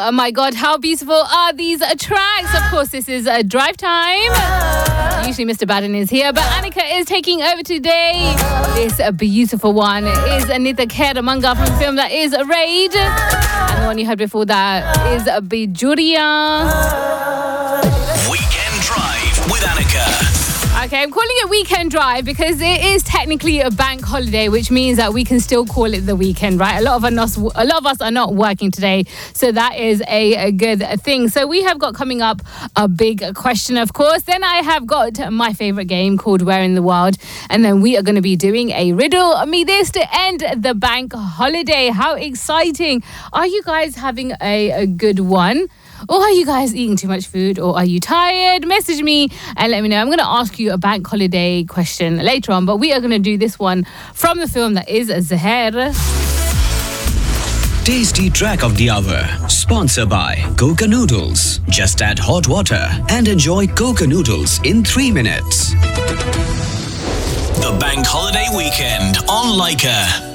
Oh my God, how beautiful are these tracks? Of course, this is Drive Time. Usually Mr. Baden is here, but Annika is taking over today. This beautiful one is Anita Keramanga from the film that is Raid. And the one you heard before that is Bijuria. Weekend Drive with Annika. Okay, I'm calling it Weekend Drive because it is technically a bank holiday, which means that we can still call it the weekend, right? A lot of us are not working today, so that is a good thing. So we have got coming up a big question, of course. Then I have got my favorite game called Where in the World, and then we are going to be doing a riddle me this to end the bank holiday. How exciting! Are you guys having a good one? Or are you guys eating too much food? Or are you tired? Message me and let me know. I'm going to ask you a bank holiday question later on, but we are going to do this one from the film that is Zeher. Tasty Track of the Hour, sponsored by Coca Noodles. Just add hot water and enjoy Coca Noodles in 3 minutes. The Bank Holiday Weekend on Leica.